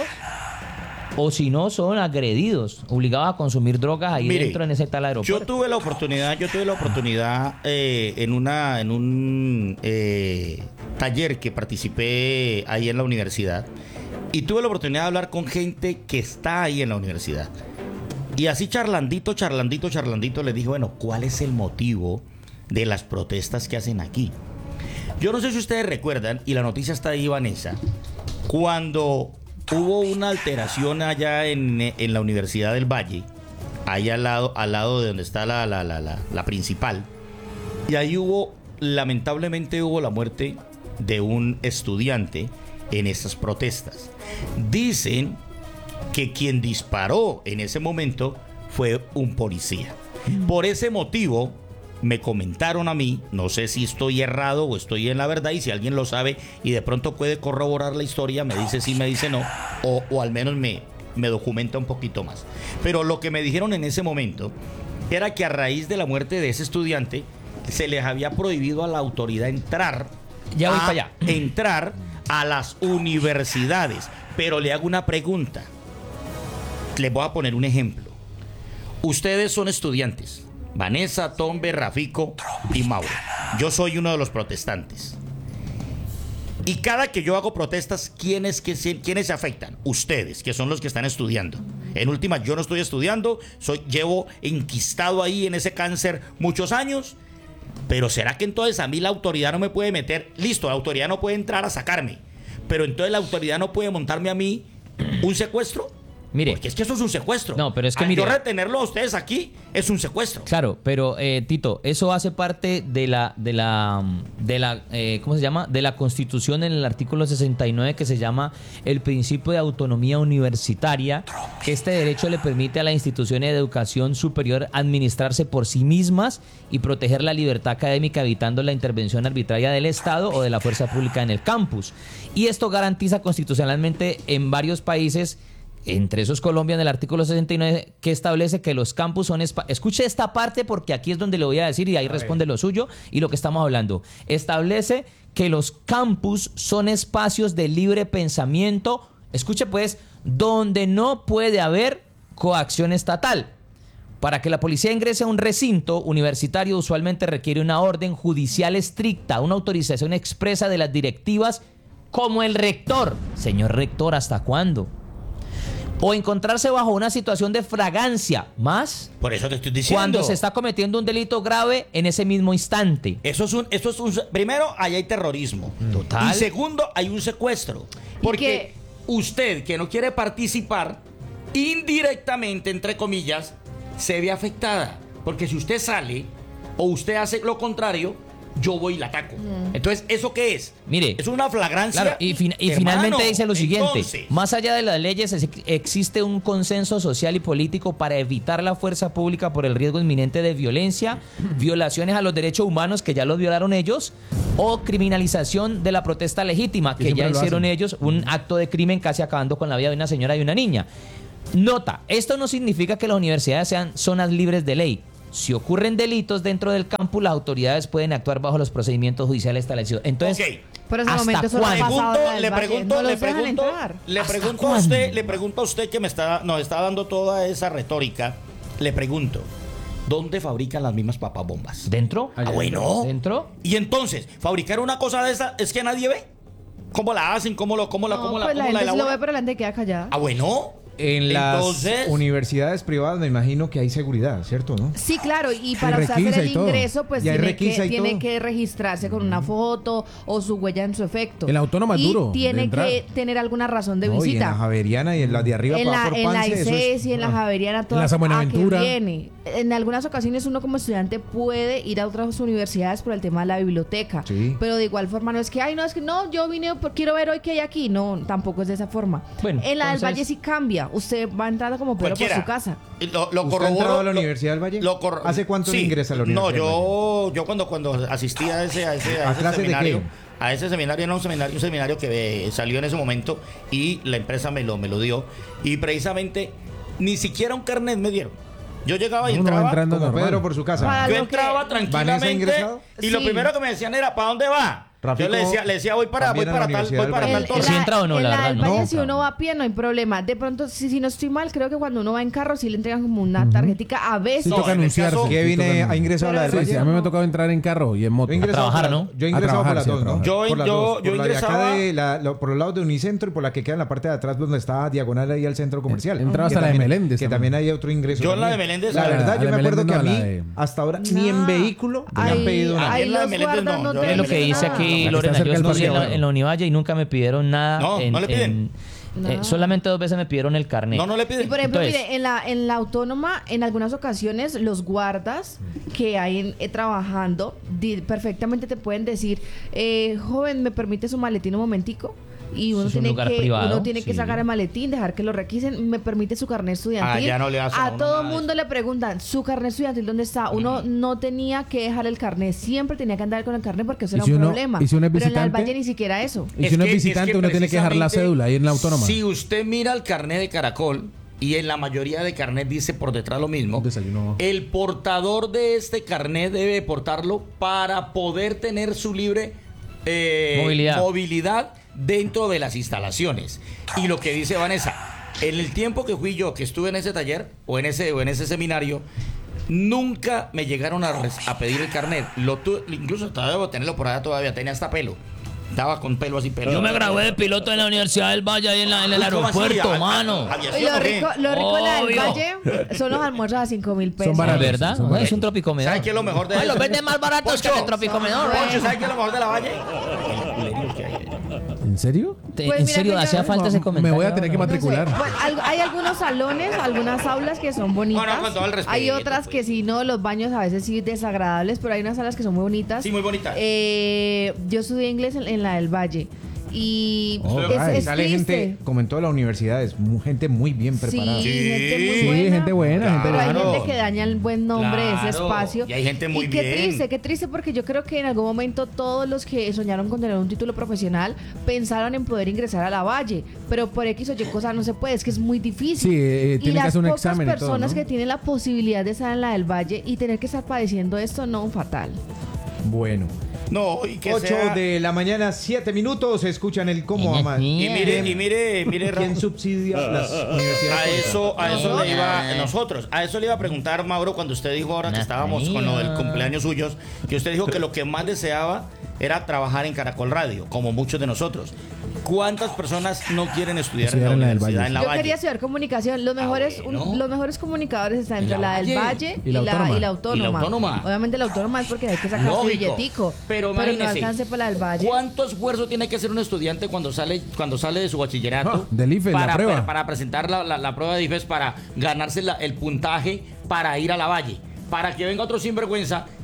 o si no son agredidos, obligados a consumir drogas ahí Mire, dentro en ese tal aeropuerto. Yo tuve la oportunidad, yo tuve la oportunidad eh, en una, en un eh, taller que participé ahí en la universidad y tuve la oportunidad de hablar con gente que está ahí en la universidad. Y así charlandito, charlandito, charlandito les dije, bueno, ¿cuál es el motivo de las protestas que hacen aquí? Yo no sé si ustedes recuerdan, y la noticia está ahí, Vanessa, cuando hubo una alteración allá en, en la Universidad del Valle, ahí al lado, al lado de donde está la, la, la, la, la principal, y ahí hubo, lamentablemente hubo la muerte de un estudiante en esas protestas. Dicen que quien disparó en ese momento fue un policía. Por ese motivo, me comentaron a mí, no sé si estoy errado o estoy en la verdad, y si alguien lo sabe y de pronto puede corroborar la historia, me dice sí, me dice no, o, o al menos me, me documenta un poquito más. Pero lo que me dijeron en ese momento era que a raíz de la muerte de ese estudiante, se les había prohibido a la autoridad entrar, Ya voy a, para allá. entrar a las universidades. Pero le hago una pregunta. Les voy a poner un ejemplo. Ustedes son estudiantes. Vanessa, Tombe, Rafico y Mauro. Yo soy uno de los protestantes. Y cada que yo hago protestas, ¿quiénes, que se, ¿quiénes se afectan? Ustedes, que son los que están estudiando. En última, yo no estoy estudiando, soy, llevo enquistado ahí en ese cáncer muchos años. Pero ¿será que entonces a mí la autoridad no me puede meter? Listo, la autoridad no puede entrar a sacarme. Pero entonces la autoridad no puede montarme a mí un secuestro. Mire, porque es que eso es un secuestro. No, pero es que Al mire- yo retenerlo a ustedes aquí es un secuestro. Claro, pero eh, Tito, eso hace parte de la, de la, de la, eh, ¿cómo se llama? De la Constitución en el artículo sesenta y nueve, que se llama el principio de autonomía universitaria, que este derecho le permite a las instituciones de educación superior administrarse por sí mismas y proteger la libertad académica, evitando la intervención arbitraria del Estado o de la fuerza pública en el campus. Y esto garantiza constitucionalmente en varios países, entre esos Colombia, en el artículo sesenta y nueve, que establece que los campus son... espa- Escuche esta parte porque aquí es donde le voy a decir y ahí responde lo suyo y lo que estamos hablando. Establece que los campus son espacios de libre pensamiento, escuche pues, donde no puede haber coacción estatal. Para que la policía ingrese a un recinto universitario usualmente requiere una orden judicial estricta, una autorización expresa de las directivas, como el rector. Señor rector, ¿hasta cuándo? O encontrarse bajo una situación de fragancia, más Por eso te estoy diciendo. cuando se está cometiendo un delito grave en ese mismo instante. Eso es un, eso es un, primero, ahí hay terrorismo. Total. Y segundo, hay un secuestro. Porque usted que no quiere participar, indirectamente, entre comillas, se ve afectada. Porque si usted sale o usted hace lo contrario, yo voy y la ataco. Entonces, ¿eso qué es? Mire, es una flagrancia. Claro, y, fin- y hermano. finalmente dice lo siguiente: Entonces, más allá de las leyes, ex- existe un consenso social y político para evitar la fuerza pública por el riesgo inminente de violencia, violaciones a los derechos humanos, que ya los violaron ellos, o criminalización de la protesta legítima, que siempre ya lo hicieron hacen. ellos, un acto de crimen casi acabando con la vida de una señora y una niña. Nota, esto no significa que las universidades sean zonas libres de ley. Si ocurren delitos dentro del campus, las autoridades pueden actuar bajo los procedimientos judiciales establecidos. Entonces, Ok. Pero en ese ¿hasta momento eso no ha cuándo? pasado pregunto, en la le del Valle, pregunto, no le los dejan pregunto, entrar. le ¿Hasta pregunto a cuándo? usted, le pregunto a usted que me está, nos está dando toda esa retórica. Le pregunto, ¿dónde fabrican las mismas papabombas? ¿dentro? Ah, bueno. ¿Dentro? Y entonces, fabricar una cosa de esa es que nadie ve. ¿Cómo la hacen? ¿Cómo lo, cómo la, No, cómo la, pues la cómo la gente sí lo ve, elaboran? pero la gente queda callada. Ah, bueno. En las Entonces- universidades privadas me imagino que hay seguridad, ¿cierto? ¿No? Sí, claro, y para Hay usted hacer requisa el y todo. ingreso, pues Y hay tiene, requisa que, y tiene todo. que registrarse con una foto o su huella en su efecto. En la autónoma es y duro de tiene entrar. que tener alguna razón de No, y en la visita. Javeriana y en la de arriba En para la, por en la Pance, eso I C E es- S y en la ah. Javeriana, todas la San a que Buenaventura. viene. En algunas ocasiones uno como estudiante puede ir a otras universidades por el tema de la biblioteca. Sí. Pero de igual forma no es que, ay, no, es que no, yo vine, por- quiero ver hoy qué hay aquí. No, tampoco es de esa forma. Bueno, en la del entonces- Valle sí cambia. Usted va entrando como Pedro por Cualquiera. su casa. Y Lo, lo ¿Usted ha corroboro, entrado a la lo- Universidad del Valle? lo corro- ¿Hace cuánto sí. ingresa a la No, Universidad del yo, yo cuando, cuando asistí a ese, a ese, a ¿A ese clases de seminario, qué? a ese seminario era un seminario, un seminario que eh, salió en ese momento y la empresa me lo, me lo dio. Y precisamente ni siquiera un carnet me dieron. Yo llegaba y Uno va entraba. entrando Como normal. Pedro por su casa. Para Yo lo entraba que- ¿Vanessa ha tranquilamente ingresado? y lo Sí. primero que me decían era ¿para dónde va? Rafico, Yo le decía, le decía voy para, voy también a la para tal, Universidad voy del para Valle. tal En- torre. en ¿Sí entra o no? en La la verdad, del no. Valle, No, si cabrón. uno va a pie, no hay problema. De pronto, si, si no estoy mal, creo que cuando uno va en carro, sí le entregan como una tarjetica a veces. Sí, No, toca en el anunciarse. caso- ¿Qué Sí, vine toca- a ingresar a la del Sí, Valle? sí, a mí me ha tocado entrar en carro y en moto. Yo he ingresado trabajar, por la- ¿no? Yo he A ingresado por trabajar, las sí, a dos, ¿no? trabajar. Yo- por las yo- dos. yo Por la de acá ingresaba- de la- lo- por el lado de Unicentro y por la que queda en la parte de atrás donde está diagonal ahí al centro comercial. Entraba Que hasta la de también- Meléndez Que también. también hay otro ingreso. Yo en la de también. Meléndez, La la- verdad, la yo de me acuerdo Meléndez que a no, mí, la de- hasta ahora, ni en No. vehículo me han Ahí- pedido nada. ahí En la de los Meléndez guardas no, no yo te en Es lo que dicen dice nada. aquí está Lorena. cerca Yo del estudié en la, parqueadero. en la Univalle y nunca me pidieron nada. No, en- no le piden. en- No. eh, solamente dos veces me pidieron el carnet. No, no le Y piden. por ejemplo, Entonces- mire, en la, en la autónoma, en algunas ocasiones, los guardas que hay en- eh, trabajando di- perfectamente te pueden decir, eh, joven, ¿me permite su maletín un momentico? Y uno Eso es un tiene, lugar que, privado, uno tiene que sí. sacar el maletín, dejar que lo requisen, me permite su carnet estudiantil. Ah, ya no le hacen a a uno todo nada de mundo le preguntan, ¿su carnet estudiantil dónde está? Uno no tenía que dejar el carnet, siempre tenía que andar con el carnet porque eso ¿Y era si un uno- problema. y si uno es Pero en la del visitante? Valle ni siquiera eso. Y si uno es que- visitante, que uno tiene que dejar la precisamente, cédula ahí en la autónoma. Si usted mira el carnet de Caracol y en la mayoría de carnet dice por detrás lo mismo, Desayuno. el portador de este carnet debe portarlo para poder tener su libre eh, Movilidad. movilidad dentro de las instalaciones. Y lo que dice Vanessa, en el tiempo que fui yo, que estuve en ese taller o en ese, o en ese seminario, nunca me llegaron a, res- a pedir el carnet. Lo tu- incluso todavía debo tenerlo por allá, todavía tenía hasta pelo. Estaba con pelo así, pelo. Yo me gradué de piloto en la Universidad del Valle, ahí en, la- en el Uy, ¿cómo así? aeropuerto, A- a- mano. aviación, Y lo ¿o qué? rico, lo rico de la del Obvio. Valle son los almuerzos a cinco mil pesos. Son baratos. ¿Es verdad? Son Es un tropicomedor. ¿Sabes qué es lo mejor de Ay, eso? los venden más baratos que Poncho, el tropicomedor. Poncho, ¿sabes qué es lo mejor de la Valle? El culerío que hay. ¿En serio? Te- Pues en mira serio, que yo- hacía falta ese Me comentario. voy a tener que ahora. No sé, matricular. bueno, al- hay algunos salones, algunas aulas que son bonitas. Bueno, con todo el respeto, hay otras pues. que sí, no, los baños a veces sí desagradables, pero hay unas salas que son muy bonitas. Sí, muy bonitas. Eh, yo estudié inglés en, en la del Valle y Oh, es, ay, es sale triste. gente, como en toda la universidad, es mu- gente muy bien preparada. Sí, gente muy Sí, buena. gente buena, gente Pero hay buena. gente que daña el buen nombre de ese Claro, espacio. y hay gente muy y qué bien. triste, qué triste, porque yo creo que en algún momento todos los que soñaron con tener un título profesional pensaron en poder ingresar a la Valle, pero por X o Y cosa no se puede, es que es muy difícil. Sí, eh, y tiene que las hacer un pocas examen y todo, personas ¿no? que tienen la posibilidad de estar en la del Valle y tener que estar padeciendo esto, no, fatal. Bueno. No, y que ocho sea- de la mañana, siete minutos, escuchan el cómo Ella aman. Y mire, y mire, mire, ¿Quién Raúl, subsidia las universidades? a eso, a eso le iba, Nosotros. nosotros, a eso le iba a preguntar, Mauro, cuando usted dijo ahora que Nah, estábamos con lo del mía. cumpleaños suyos, que usted dijo que lo que más deseaba era trabajar en Caracol Radio, como muchos de nosotros. ¿Cuántas personas no quieren estudiar en la Estudiar en la del universidad, Valle. en la Yo Valle? quería estudiar comunicación. Los mejores, un- bueno. los mejores comunicadores están En entre la la del Valle. Valle Y y la la, autónoma. y la autónoma. Y la autónoma. Obviamente la autónoma es porque hay que sacar su Lógico. billetico. Pero no imagínese, alcance para la del Valle. ¿cuánto esfuerzo tiene que hacer un estudiante cuando sale cuando sale de su bachillerato? Ah, del I F E S, la para, prueba. Para, para presentar la, la- la prueba de I F E S, para ganarse la- el puntaje para ir a la Valle. Para que venga otro sinvergüenza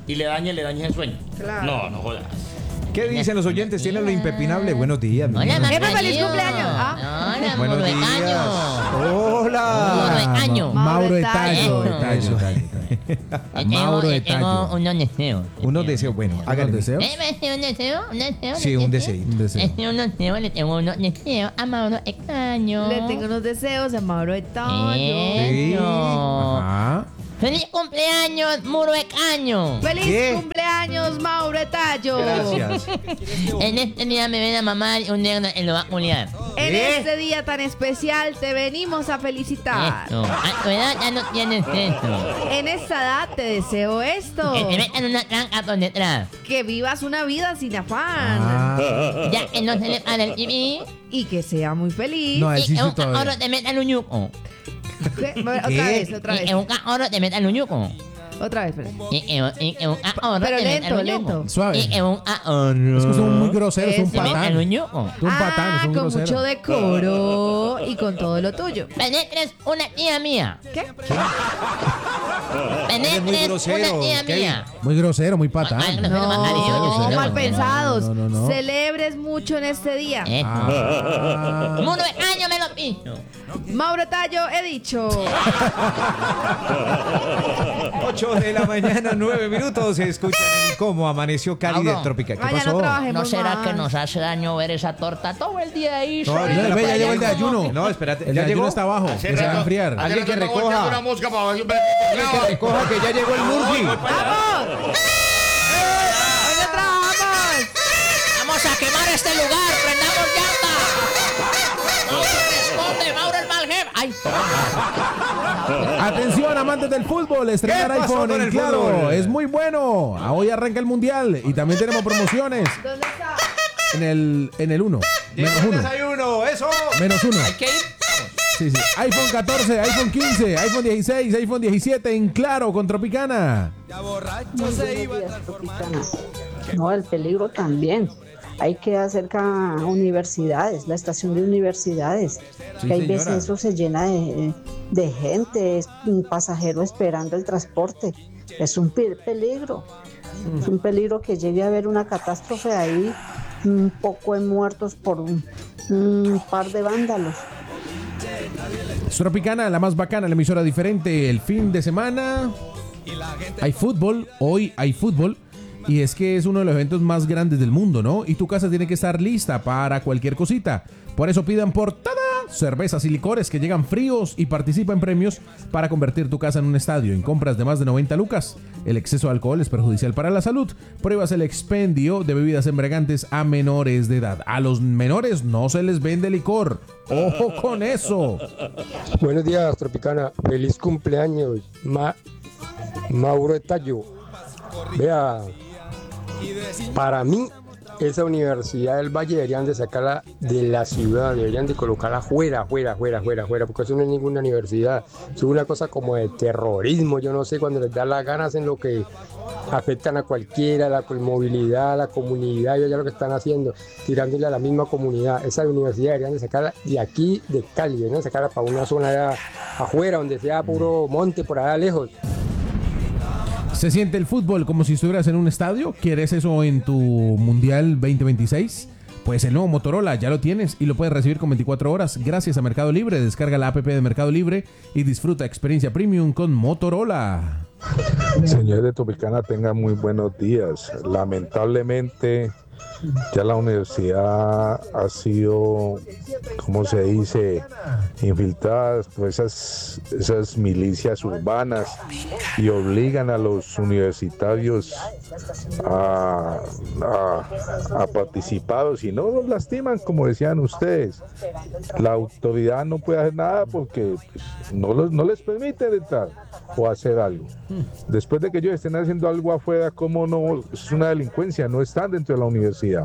y le dañe, le dañe el sueño. Claro. No, no jodas. ¿Qué dicen los oyentes? ¿Tienen lo impepinable? Buenos días. mi Hola, hermano. Jefe, feliz cumpleaños. Ah. Hola, Buenos Mauro días. Etaño. Hola. Mauro Etaño. Mauro Etaño. Etaño. Eso. Etaño. Mauro Tengo Etaño. unos deseos. Unos deseos, bueno, háganle. deseos? ¿Eh, me hace un deseo? ¿Un deseo? Sí, un deseo. Un deseo. Este unos deseos, le tengo unos deseos a Mauro Etaño. Le tengo unos deseos a Mauro Etaño. Sí. Eso. Ajá. ¡Feliz cumpleaños, Mauro Etaño! ¡Feliz ¿Qué? cumpleaños, Mauro Etaño! Gracias. En este día me ven a mamar y un negro en lo va a culiar. En ¿Eh? este día tan especial te venimos a felicitar. Esto. A tu edad ya no tienes eso. En esta edad te deseo esto. Que te metan una tranca por detrás. Que vivas una vida sin afán. Ah. Ya que no se le para el T V. Y que sea muy feliz. No, él Y sí que hizo un cahorro todavía. te metan un yuco. ¿Qué? Otra ¿Qué? vez, otra Y vez. que un cahorro te metan un yuco. Otra vez, espérate. Y que y que un cahorro Pero te lento, metan un lento. yuco. Suave. Y que un cahorro Es que son muy groseros, son Eso. te metan patán. un yuco. Son patán, Ah, son con groseros. mucho decoro y con todo lo tuyo. Penetres una tía mía. ¿Qué? Penetres muy grosero, una tía Kevin. mía. Muy grosero, muy patán. Ay, no, No, no, mal no, pensados. no, no, no. Celebres mucho en este día. Esto. Ah. Mundo de año me lo piso. Mauro Tallo, he dicho. ocho de la mañana, nueve minutos. Se escuchan en Cómo Amaneció Cali de Mauro. Trópica. ¿Qué Ay, ya no pasó? trabajemos ¿No será más. que nos hace daño ver esa torta todo el día ahí? No, sola? ya- No, ve, ya llegó el de Como- ayuno. No, espérate. El ¿Ya de ayuno llegó? está abajo, Hace que se va a rato- enfriar. hace Alguien que rato no recoja. volteaba una mosca para ver- Alguien que recoja que ya llegó el Murphy. ¡Vamos! ¿Dónde trabajamos? Vamos a quemar este lugar, prendamos llanta. No se responde, Mauro el mal jefe. Ay, Atención, amantes del fútbol, estrenar ¿Qué pasó iPhone con en el Claro fútbol? es muy bueno. Ah, Hoy arranca el Mundial y también tenemos promociones ¿Dónde está? en el en el uno. Menos Llegó el uno. desayuno, eso. Menos uno. hay que ir. Sí, sí. iPhone catorce, iPhone quince, iPhone dieciséis, iPhone diecisiete en Claro con Tropicana. Buenos días, Tropicana. No, el peligro también. Hay que acercar a universidades, la estación de universidades. Sí, que hay señora. veces eso se llena de, de gente, es un pasajero esperando el transporte. Es un pe- peligro. Es un peligro que llegue a haber una catástrofe ahí, un poco de muertos por un, un par de vándalos. Tropicana, la más bacana, la emisora diferente. El fin de semana hay fútbol. Hoy hay fútbol. Y es que es uno de los eventos más grandes del mundo, ¿no? Y tu casa tiene que estar lista para cualquier cosita. Por eso pidan por tada cervezas y licores que llegan fríos y participa en premios para convertir tu casa en un estadio. En compras de más de noventa lucas. El exceso de alcohol es perjudicial para la salud. Pruebas el expendio de bebidas embriagantes a menores de edad. A los menores no se les vende licor. ¡Ojo con eso! Buenos días, Tropicana. Feliz cumpleaños, Ma- Mauro Etaño. Vea, para mí, esa Universidad del Valle deberían de sacarla de la ciudad, deberían de colocarla fuera, fuera, fuera, fuera, fuera, porque eso no es ninguna universidad. Es una cosa como de terrorismo, yo no sé, cuando les da la gana hacen lo que afectan a cualquiera, la movilidad, la comunidad, yo ya lo que están haciendo, tirándole a la misma comunidad. Esa universidad deberían de sacarla de aquí, de Cali, deberían de sacarla para una zona allá afuera, donde sea puro monte, por allá lejos. ¿Se siente el fútbol como si estuvieras en un estadio? ¿Quieres eso en tu Mundial veinte veintiséis? Pues el nuevo Motorola ya lo tienes y lo puedes recibir con veinticuatro horas gracias a Mercado Libre. Descarga la app de Mercado Libre y disfruta experiencia premium con Motorola. Señores de Tropicana, tengan muy buenos días. Lamentablemente, ya la universidad ha sido, ¿cómo se dice?, infiltrada por esas, esas milicias urbanas y obligan a los universitarios a, a, a participar, o si no, los lastiman, como decían ustedes. La autoridad no puede hacer nada porque pues, no, los, no les permite entrar o hacer algo. Después de que ellos estén haciendo algo afuera, ¿cómo no? Es una delincuencia, no están dentro de la universidad.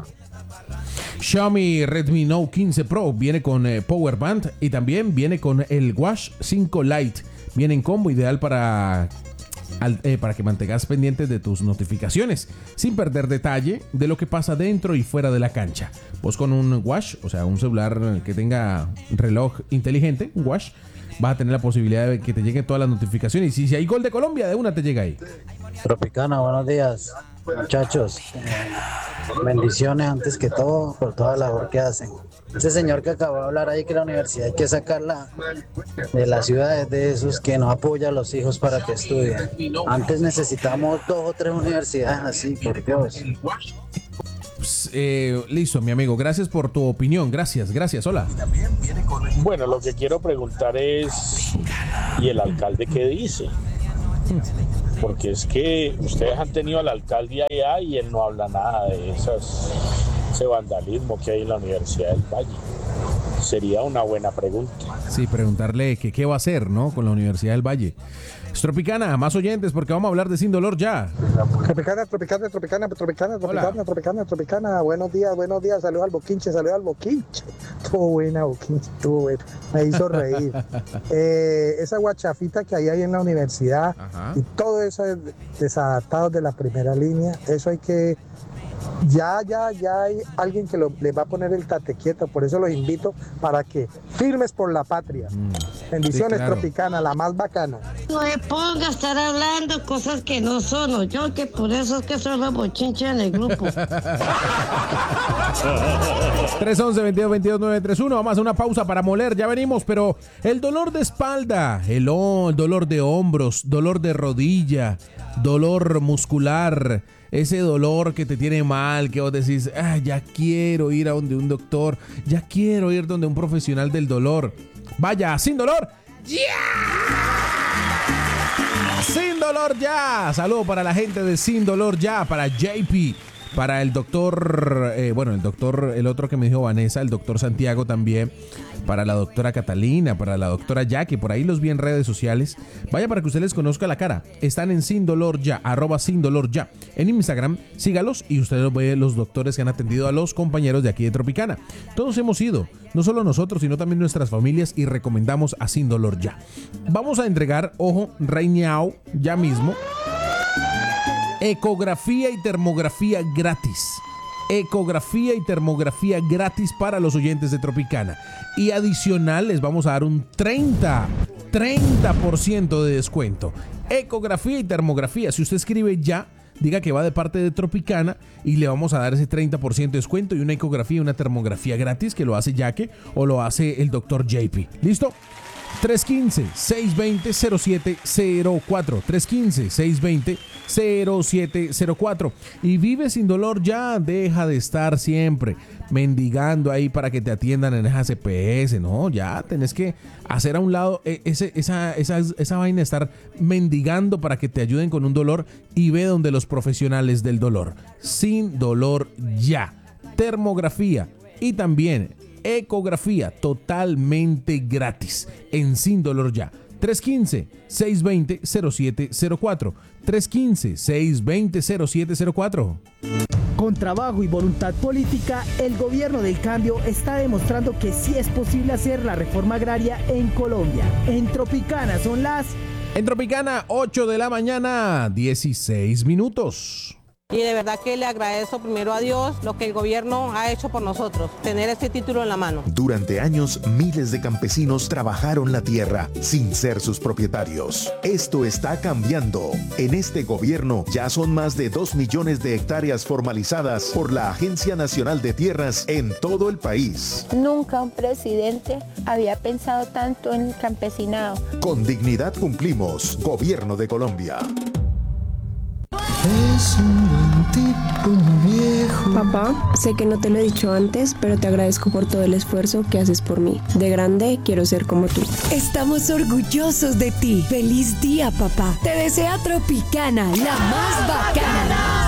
Xiaomi Redmi Note quince Pro viene con eh, Power Band y también viene con el Watch cinco Lite. Viene en combo ideal para, al, eh, para que mantengas pendientes de tus notificaciones sin perder detalle de lo que pasa dentro y fuera de la cancha. Vos con un Watch, o sea, un celular que tenga reloj inteligente, un Watch, vas a tener la posibilidad de que te lleguen todas las notificaciones y si, si hay gol de Colombia, de una te llega ahí. Tropicana, buenos días, muchachos. Bendiciones antes que todo por toda la labor que hacen. Ese señor que acabó de hablar ahí que la universidad hay que sacarla de las ciudades de esos que no apoya a los hijos para que estudien. Antes necesitamos dos o tres universidades así, por Dios. Pues, eh, listo, mi amigo, gracias por tu opinión. Gracias, gracias, hola. Bueno, lo que quiero preguntar es, ¿y el alcalde qué dice? Porque es que ustedes han tenido al alcalde allá y él no habla nada de esas, ese vandalismo que hay en la Universidad del Valle. Sería una buena pregunta. Sí, preguntarle que qué va a hacer, ¿no? Con la Universidad del Valle. Tropicana, más oyentes porque vamos a hablar de Sin Dolor ya. Tropicana, Tropicana, Tropicana, Tropicana, Tropicana, Tropicana, Tropicana. Buenos días, buenos días. Saludos al Boquinche, saludos al Boquinche. Estuvo buena, Boquinche, estuvo buena. Me hizo reír. eh, esa guachafita que hay ahí en la universidad. Ajá. Y todo eso desadaptados de la primera línea, eso hay que... Ya, ya, ya hay alguien que lo, le va a poner el tate quieto, por eso los invito para que firmes por la patria. Mm. Bendiciones, sí, claro. Tropicana, la más bacana. No me ponga a estar hablando cosas que no son, yo que por eso es que son los bochinches en el grupo. tres once, veintidós, veintidós, nueve treinta y uno, vamos a hacer una pausa para moler, ya venimos, pero el dolor de espalda, el, el dolor de hombros, dolor de rodilla, dolor muscular, ese dolor que te tiene mal, que vos decís, ah, ya quiero ir a donde un doctor, ya quiero ir donde un profesional del dolor. Vaya, Sin Dolor, ¡ya! Yeah. Sin Dolor Ya. Saludo para la gente de Sin Dolor Ya, para J P, para el doctor, eh, bueno, el doctor, el otro que me dijo Vanessa, el doctor Santiago también, para la doctora Catalina, para la doctora Jackie, por ahí los vi en redes sociales. Vaya para que usted les conozca la cara. Están en Sin Dolor Ya, arroba Sin Dolor Ya. En Instagram, sígalos y usted ve los doctores que han atendido a los compañeros de aquí de Tropicana. Todos hemos ido, no solo nosotros, sino también nuestras familias, y recomendamos a Sin Dolor Ya. Vamos a entregar, ojo, Reiñao, ya mismo, ecografía y termografía gratis. Ecografía y termografía gratis para los oyentes de Tropicana. Y adicional les vamos a dar un treinta por ciento de descuento. Ecografía y termografía. Si usted escribe ya, diga que va de parte de Tropicana y le vamos a dar ese treinta por ciento de descuento y una ecografía y una termografía gratis que lo hace Yaque o lo hace el doctor J P. ¿Listo? tres uno cinco, seis dos cero, cero siete cero cuatro. tres uno cinco, seis dos cero, cero siete cero cuatro. Y vive sin dolor ya. Deja de estar siempre mendigando ahí para que te atiendan en esa C P S. No, ya tenés que hacer a un lado ese, esa, esa, esa vaina de estar mendigando para que te ayuden con un dolor, y ve donde los profesionales del dolor. Sin Dolor Ya. Termografía y también ecografía totalmente gratis en Sin Dolor Ya. tres uno cinco, seis dos cero, cero siete cero cuatro. tres uno cinco, seis dos cero, cero siete cero cuatro. Con trabajo y voluntad política, el gobierno del cambio está demostrando que sí es posible hacer la reforma agraria en Colombia. En Tropicana son las... En Tropicana, ocho de la mañana, dieciséis minutos. Y de verdad que le agradezco primero a Dios lo que el gobierno ha hecho por nosotros, tener este título en la mano. Durante años, miles de campesinos trabajaron la tierra sin ser sus propietarios. Esto está cambiando. En este gobierno ya son más de dos millones de hectáreas formalizadas por la Agencia Nacional de Tierras en todo el país. Nunca un presidente había pensado tanto en el campesinado. Con dignidad cumplimos. Gobierno de Colombia. Es un buen tipo viejo. Papá, sé que no te lo he dicho antes, pero te agradezco por todo el esfuerzo que haces por mí. De grande quiero ser como tú. Estamos orgullosos de ti. Feliz día, papá. Te desea Tropicana, la más bacana.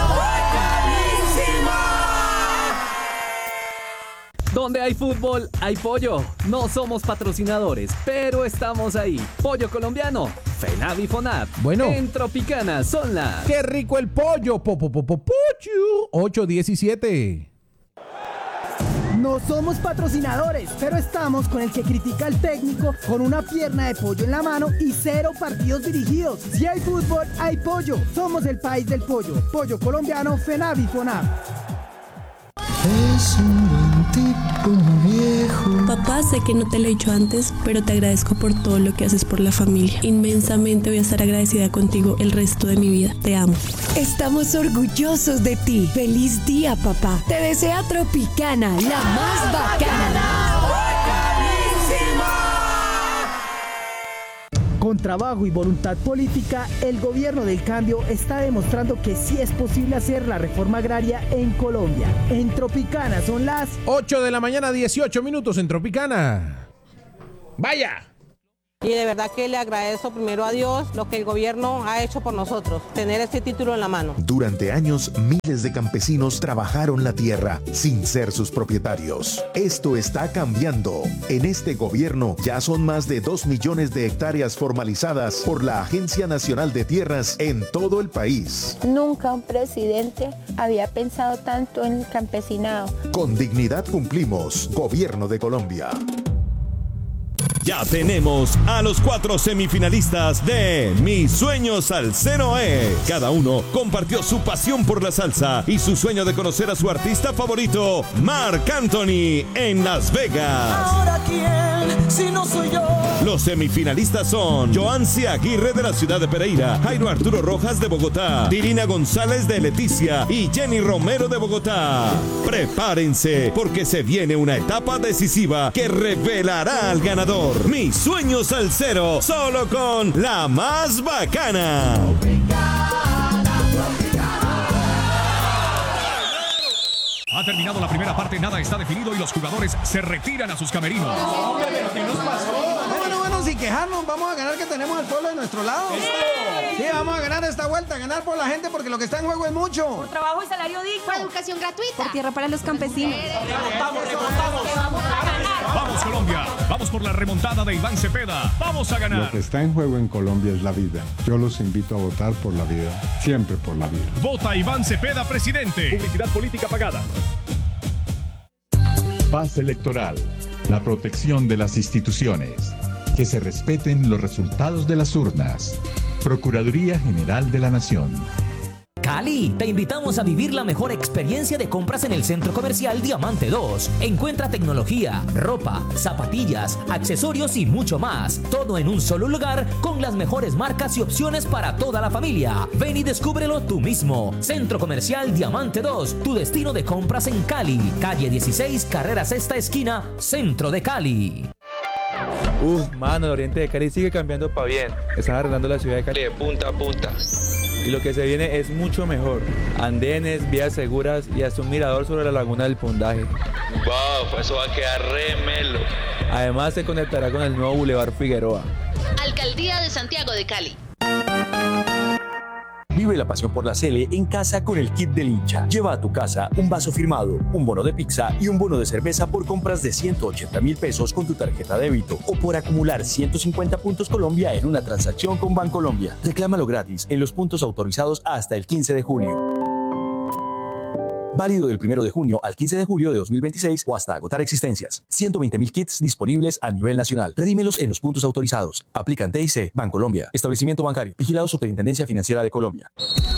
Donde hay fútbol, hay pollo. No somos patrocinadores, pero estamos ahí. Pollo colombiano, FENAVI FONAP. Bueno. En Tropicana son las... ¡Qué rico el pollo! ¡Po, po, po, po, pocho! ocho diecisiete. No somos patrocinadores, pero estamos con el que critica al técnico con una pierna de pollo en la mano y cero partidos dirigidos. Si hay fútbol, hay pollo. Somos el país del pollo. Pollo colombiano, FENAVI FONAP. Es un buen tipo viejo. Papá, sé que no te lo he dicho antes, pero te agradezco por todo lo que haces por la familia. Inmensamente voy a estar agradecida contigo el resto de mi vida. Te amo. Estamos orgullosos de ti. Feliz día, papá. Te desea Tropicana, la más bacana. Con trabajo y voluntad política, el gobierno del cambio está demostrando que sí es posible hacer la reforma agraria en Colombia. En Tropicana son las ocho de la mañana, dieciocho minutos en Tropicana. ¡Vaya! Y de verdad que le agradezco primero a Dios lo que el gobierno ha hecho por nosotros, tener este título en la mano. Durante años, miles de campesinos trabajaron la tierra sin ser sus propietarios. Esto está cambiando. En este gobierno ya son más de dos millones de hectáreas formalizadas por la Agencia Nacional de Tierras en todo el país. Nunca un presidente había pensado tanto en el campesinado. Con dignidad cumplimos. Gobierno de Colombia. Ya tenemos a los cuatro semifinalistas de Mi Sueño Salsero es. Cada uno compartió su pasión por la salsa y su sueño de conocer a su artista favorito, Marc Anthony, en Las Vegas. Ahora quién, si no soy yo. Los semifinalistas son Joancy Aguirre de la ciudad de Pereira, Jairo Arturo Rojas de Bogotá, Dirina González de Leticia y Jenny Romero de Bogotá. Prepárense porque se viene una etapa decisiva que revelará al ganador. Mi Sueño Salsero, solo con la más bacana. Ha terminado la primera parte, nada está definido y los jugadores se retiran a sus camerinos. No, hombre, pero ¿qué nos pasó? Bueno, bueno, sin quejarnos, vamos a ganar, que tenemos al pueblo de nuestro lado. Sí, vamos a ganar esta vuelta, ganar por la gente porque lo que está en juego es mucho. Por trabajo y salario digno. Por educación gratuita. Por tierra para los campesinos. Remontamos, remontamos. Vamos a ganar. Vamos Colombia, vamos por la remontada de Iván Cepeda. Vamos a ganar. Lo que está en juego en Colombia es la vida. Yo los invito a votar por la vida, siempre por la vida. Vota Iván Cepeda, presidente. Publicidad política pagada. Paz electoral, la protección de las instituciones, que se respeten los resultados de las urnas. Procuraduría General de la Nación. Cali, te invitamos a vivir la mejor experiencia de compras en el Centro Comercial Diamante dos. Encuentra tecnología, ropa, zapatillas, accesorios y mucho más. Todo en un solo lugar con las mejores marcas y opciones para toda la familia. Ven y descúbrelo tú mismo. Centro Comercial Diamante dos, tu destino de compras en Cali. Calle dieciséis, carrera sexta esquina, Centro de Cali. Uf, mano, el oriente de Cali sigue cambiando para bien. Están arreglando la ciudad de Cali de punta a punta. Y lo que se viene es mucho mejor. Andenes, vías seguras y hasta un mirador sobre la laguna del Pundaje. Wow, pues eso va a quedar re melo. Además se conectará con el nuevo Boulevard Figueroa. Alcaldía de Santiago de Cali. Vive la pasión por la Sele en casa con el kit del hincha. Lleva a tu casa un vaso firmado, un bono de pizza y un bono de cerveza por compras de ciento ochenta mil pesos con tu tarjeta débito o por acumular ciento cincuenta puntos Colombia en una transacción con Bancolombia. Reclámalo gratis en los puntos autorizados hasta el quince de junio. Válido del primero de junio al quince de julio de dos mil veintiséis o hasta agotar existencias. ciento veinte mil kits disponibles a nivel nacional. Redímelos en los puntos autorizados. Aplican T I C, Bancolombia. Establecimiento bancario. Vigilado Superintendencia Financiera de Colombia.